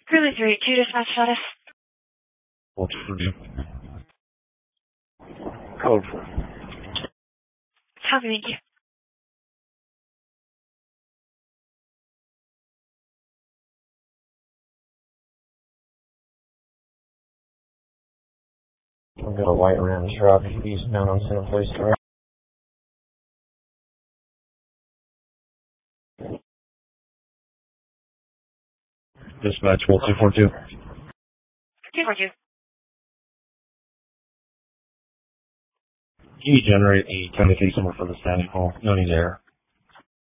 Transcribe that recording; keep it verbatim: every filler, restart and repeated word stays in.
Curly three two dispatch status. What's for you? Code four. Copy, thank you. I've got a white Ram truck eastbound on Center Place Drive. Dispatch, Wolf two four two. two four two. Can you generate a ten K somewhere for the standing call? No need there.